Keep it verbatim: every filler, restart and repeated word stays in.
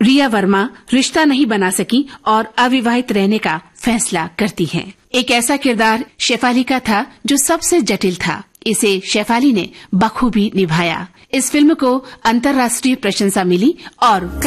रिया वर्मा रिश्ता नहीं बना सकी और अविवाहित रहने का फैसला करती हैं। एक ऐसा किरदार शेफाली का था जो सबसे जटिल था। इसे शेफाली ने बखूबी निभाया। इस फिल्म को अंतर्राष्ट्रीय प्रशंसा मिली और